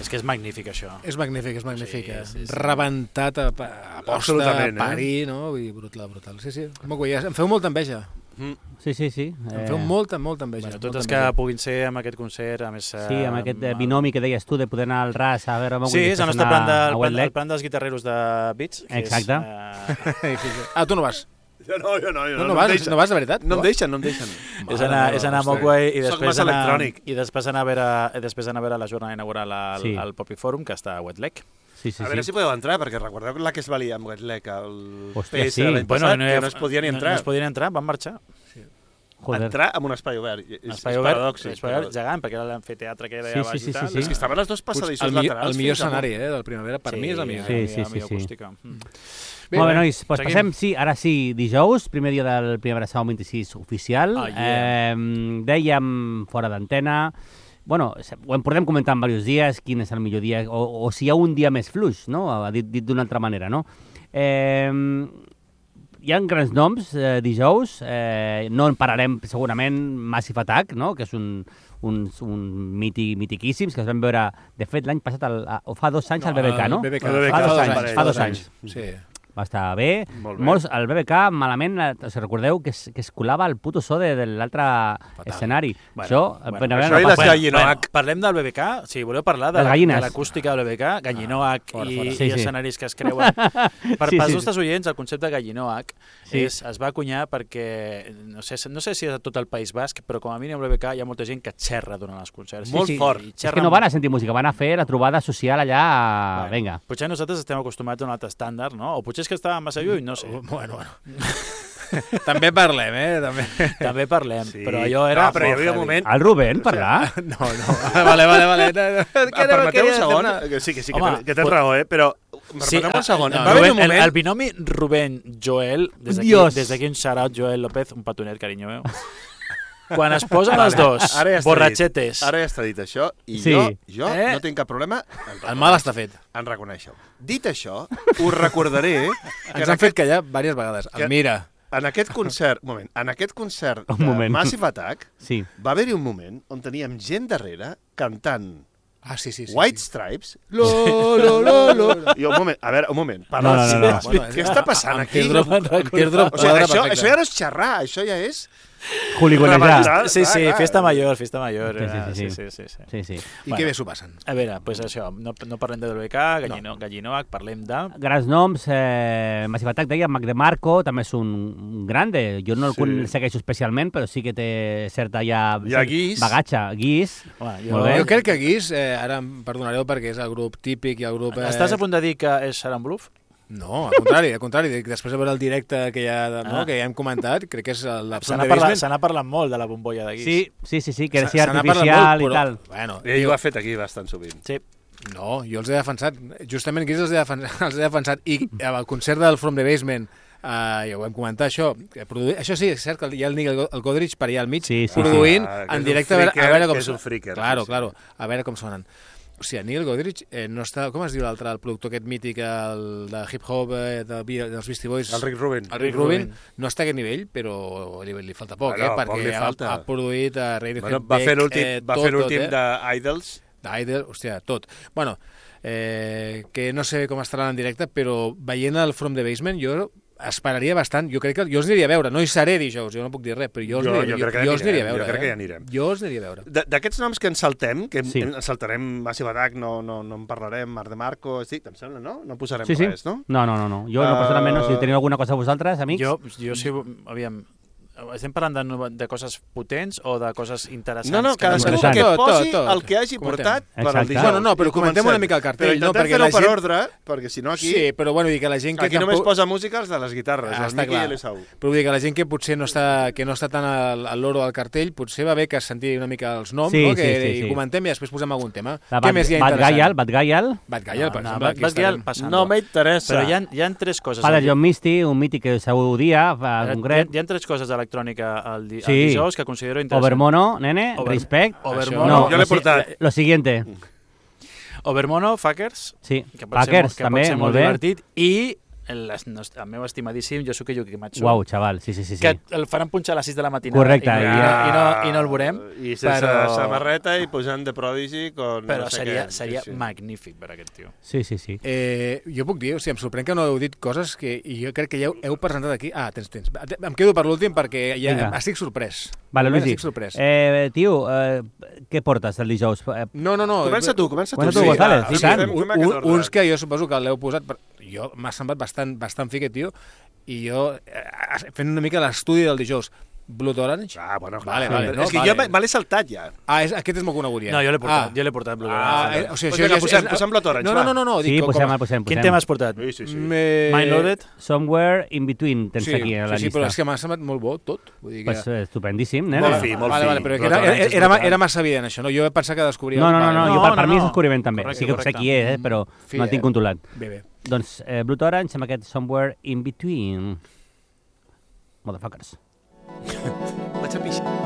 És que és magnífic, això. És magnífic, és magnífic. Sí. Rebentat a posta, a parir, no? Vull dir, brutal. Sí. Molt guai. Em feu molta enveja. Sí. Em feu molta enveja. Bueno, tots els que puguin ser amb aquest concert, a més... Sí, amb aquest binomi que deies tu, de poder anar al RAS a veure... Sí, és el nostre plan dels guitarreros de Beats. Exacte. Tu no vas? Jo no. No vas, de veritat? No em deixen. És anar a Mogwai i després anar a veure la jornada inaugural al Poppy Forum, que està a Wet Leg. A veure si podeu entrar, perquè recordeu la que es valia amb Wet Leg al PS l'any passat, que no es podia ni entrar. No es podia ni entrar, van marxar. Entrar amb un espai obert. Espai obert gegant, perquè era l'amfiteatre que deia baix i tal. És que estaven els dos passadissos laterals. El millor escenari del Primavera, per mi és el millor. Sí. Acústica. Molt bé, nois, doncs passem, ara sí, dijous, primer dia del Primavera Sound 26 oficial. Dèiem, fora d'antena, bueno, ho podem comentar en diversos dies, quin és el millor dia, o si hi ha un dia més fluix, no? Dit d'una altra manera, no? Hi ha grans noms dijous, no en parlarem segurament Massive Attack, no? Que és un mitiquíssims, que es van veure, de fet, l'any passat, o fa 2 anys al BBK, no? Fa 2 anys. Sí. Va estar bé. Molts, el BBK, malament, si recordeu, que es colava el puto so de l'altre escenari. Això i les Gallinoac. Parlem del BBK, si voleu parlar de l'acústica del BBK, Gallinoac i escenaris que es creuen. Per als nostres oients, el concepte de Gallinoac es va acunyar perquè, no sé si és a tot el País Basc, però com a mínim al BBK hi ha molta gent que xerra durant els concerts. Molt fort. És que no van a sentir música, van a fer la trobada social allà. Vinga. Potser nosaltres estem acostumats a un altre estàndard, no? O potser és que estava massa lluny, no sé. Bueno. També parlem, També parlem, però allò era... però hi havia un moment... El Rubén, parlar? No. Vale. Permeteu un segon? Sí, que tens raó, però... Permeteu un segon. El binomi Rubén-Joel, des d'aquí un shout-out, Joel López, un petonet, carinyo meu. Quan es posen els dos borratxetes... Ara ja està dit això, i jo no tinc cap problema... El mal està fet. En reconèixer-ho. Dit això, us recordaré... Ens han fet callar diverses vegades. Mira... En aquest concert de Massive Attack va haver-hi un moment on teníem gent darrere cantant White Stripes. I un moment, un moment. Què està passant aquí? Això ja no és xerrar, això ja és... Juligonejar. Sí, festa major. Sí. I què bé s'ho passen? A veure, doncs això, no parlem de WK, Gallinoac, parlem de... Grans noms, Massive Attack, deia, Mac DeMarco, també és un grande. Jo no el segueixo especialment, però sí que té certa bagatge. Guis. Jo crec que Guis, ara em perdonareu perquè és el grup típic i el grup... Estàs a punt de dir que és Sharon Bluff? No, al contrari. Després de veure el directe que ja hem comentat, crec que és la From the Basement. Se n'ha parlat molt de la bombolla de Guis. Sí, que era artificial i tal. Ell ho ha fet aquí bastant sovint. Sí. No, jo els he defensat. Justament Guis els he defensat. I al concert del From the Basement, ja ho vam comentar, això sí, és cert que hi ha el Nick Godrich per allà al mig, produint en directe a veure com... És un freaker. Claro, a veure com sonen. O sigui, Neil Godrich no està... Com es diu l'altre, el productor aquest mític, el de hip-hop dels Beastie Boys? El Rick Rubin. El Rick Rubin no està a aquest nivell, però li falta poc, perquè ha produït a Radiohead, va fer l'últim d'Idols. D'Idols, hòstia, tot. Bueno, que no sé com estaran en directe, però veient el From the Basement, jo esperaria bastant. Jo crec que jo els aniria a veure. No hi seré dijous, jo no puc dir res, però jo els aniria a veure. Jo crec que ja anirem. Jo els aniria a veure. D'aquests noms que ens saltem, que ens saltarem Massive Attack, no en parlarem, Marc DeMarco, em sembla, no? No posarem res, no? No. Jo personalment no. Si teniu alguna cosa a vosaltres, amics... Jo sí, aviam... Estem parlant de coses potents o de coses interessants? No, cadascú que posi el que hagi portat per al dijous. No, però comentem una mica el cartell. Però intentem fer-ho per ordre, perquè si no aquí... Sí, però bueno, vull dir que la gent que... Aquí només posa música els de les guitarres, el Miqui i l'Esau. Però vull dir que la gent que potser no està tan al loro del cartell, potser va bé que senti una mica els noms, i comentem i després posem algun tema. Què més hi ha interessant? Bad Gaial, per exemple. Bad Gaial passant. No m'interessa. Però hi ha tres coses. Father John Misty, un mític que segur dia, concret. Hi ha tres coses electrònica al dijous que considero interessant. Overmono, nene, respect. Overmono. Jo l'he portat. Lo siguiente. Overmono, Fuckers. Sí, Fuckers també, molt bé. Divertit. I el meu estimadíssim Yosuke Yukimatsu. Uau, xaval, sí. Que el faran punxar a les 6 de la matinada. Correcte. I no el veurem. I sense samarreta i pujant de Prodigy con però seria magnífic per aquest tio. Sí. Jo puc dir, em sorprèn que no heu dit coses que jo crec que ja heu presentat aquí. Tens. Em quedo per l'últim perquè ja estic sorprès. Vale, Luigi. Tio, què portes el dijous? No. Comença tu. González. Uns que jo suposo que l'heu posat... M'ha semblat bastant fique, tio, i jo fent una mica l'estudi del dijous. Blood Orange? Bueno, vale. No, és que jo me l'he saltat ja. Aquest és molt conegut ja. No, jo l'he portat Blood Orange. O sigui, posem Blood Orange, va. No. Sí, posem. Quin tema has portat? Sí. Mindloaded? Somewhere in between tens aquí a la llista. Sí, però és que m'ha semblat molt bo tot. Pues estupendíssim, nen. Molt fi. Vale, però era massa evident això, no? Jo pensava que descobria... No, per mi és descobriment també. Sí que sé qui és, però no el tinc controlat. Bé. Doncs Blood Orange amb aquest Somewhere in Between. Motherfuckers. Vaig a pixar.